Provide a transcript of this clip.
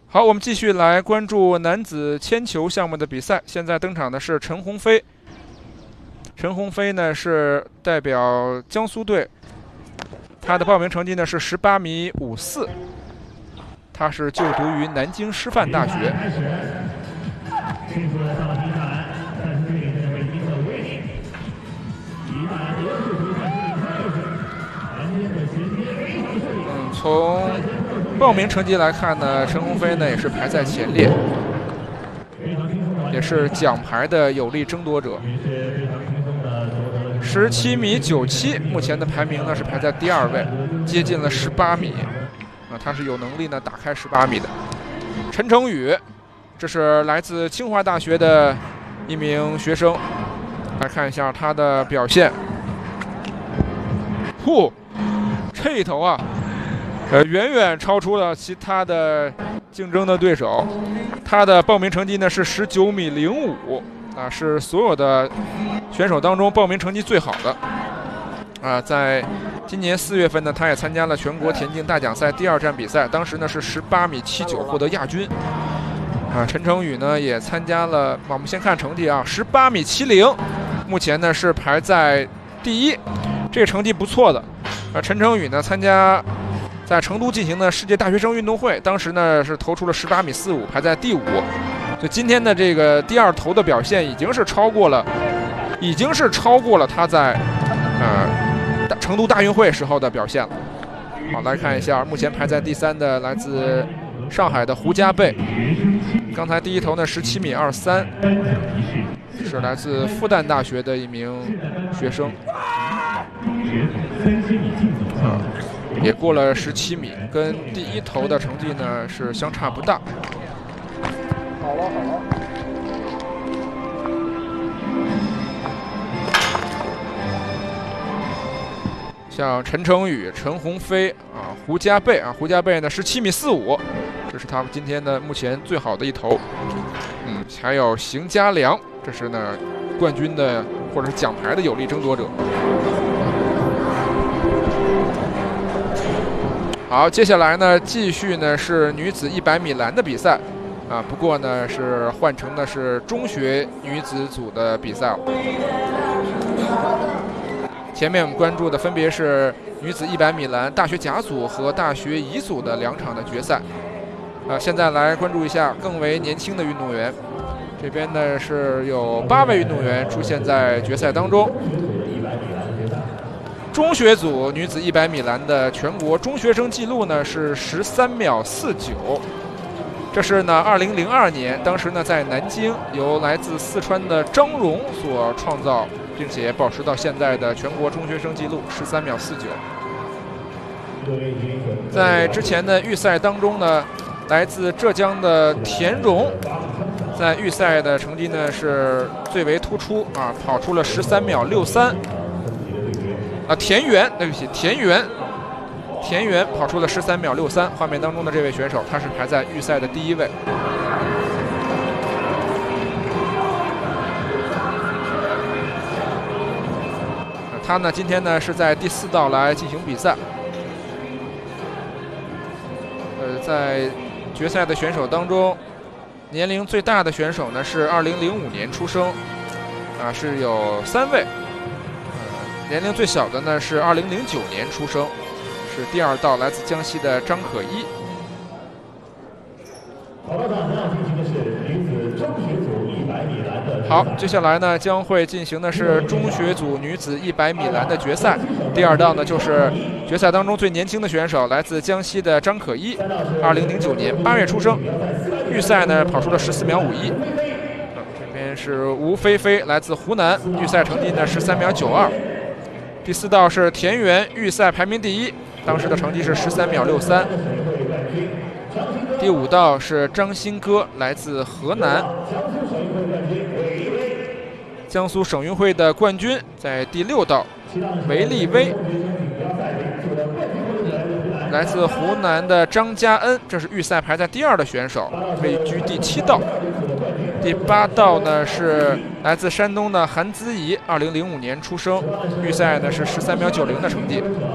好，我们继续来关注男子铅球项目的比赛。现在登场的是陈鸿飞。陈鸿飞呢是代表江苏队，他的报名成绩呢是18.54米，他是就读于南京师范大学。从报名成绩来看呢，陈鸿飞呢也是排在前列，也是奖牌的有力争夺者。17.97米，目前的排名呢是排在第2位，接近了18米。他是有能力呢打开18米的。陈成宇，这是来自清华大学的一名学生，来看一下他的表现。这一头啊！远远超出了其他的竞争的对手，他的报名成绩呢是19.05米，是所有的选手当中报名成绩最好的。在今年4月份呢，他也参加了全国田径大奖赛第2站比赛，当时呢是18.79米获得亚军。陈成宇呢也参加了，我们先看成绩啊，18.70米，目前呢是排在第1，这个成绩不错的。陈成宇呢参加在成都进行的世界大学生运动会，当时呢是投出了18.45米，排在第5。就今天的这个第2投的表现，已经是超过了他在成都大运会时候的表现了。好，来看一下目前排在第3的来自上海的胡家贝，刚才第1投呢17.23米，是来自复旦大学的一名学生。也过了17米，跟第1投的成绩呢是相差不大。好了。像陈成宇、陈鸿飞胡家贝胡家贝呢17.45米，这是他们今天的目前最好的1投。还有邢家良，这是呢冠军的或者是奖牌的有力争夺者。好，接下来呢，继续呢是女子100米栏的比赛，不过呢是换成的是中学女子组的比赛了。前面我们关注的分别是女子100米栏大学甲组和大学乙组的2场的决赛。现在来关注一下更为年轻的运动员，这边呢是有8位运动员出现在决赛当中。中学组女子100米栏的全国中学生纪录呢是13.49秒，这是呢2002年，当时呢在南京由来自四川的张荣所创造，并且保持到现在的全国中学生纪录13.49秒。在之前的预赛当中呢，来自浙江的田荣在预赛的成绩呢是最为突出跑出了13.63秒。田园跑出了13.63秒。画面当中的这位选手，他是排在预赛的第1位。他呢今天呢是在第4道来进行比赛。在决赛的选手当中，年龄最大的选手呢是2005年出生，是有3位。年龄最小的呢是2009年出生，是第2道来自江西的张可一。好，接下来呢将会进行的是中学组女子100米栏的决赛。第2道呢就是决赛当中最年轻的选手，来自江西的张可一，2009年8月出生，预赛呢跑出了14.51秒。这边是吴菲菲，来自湖南，预赛成绩呢13.92秒。第4道是田园，预赛排名第1，当时的成绩是13.63秒。第5道是张新歌，来自河南，江苏省运会的冠军。在第6道，韦丽薇，来自湖南的张嘉恩，这是预赛排在第2的选手，位居第7道。第8道呢是来自山东的韩姿怡，2005年出生，预赛呢是13.90秒的成绩。